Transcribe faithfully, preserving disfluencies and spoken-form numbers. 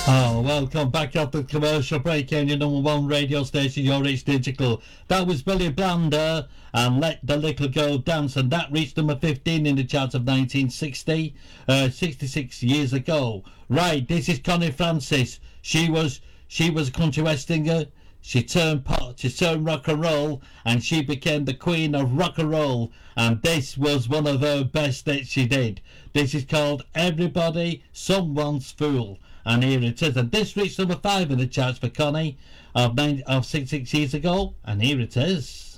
Oh, welcome back after the commercial break in your number one radio station, your Rich Digital. That was Billy Blander and Let the Little Girl Dance, and that reached number fifteen in the charts of nineteen sixty, uh, sixty-six years ago. Right, this is Connie Francis. She was she was a country west singer. She turned pop, she turned rock and roll, and she became the queen of rock and roll. And this was one of her best that she did. This is called Everybody Someone's Fool. And here it is. And this reached number five in the charts for Connie of, nine, of six, six years ago. And here it is.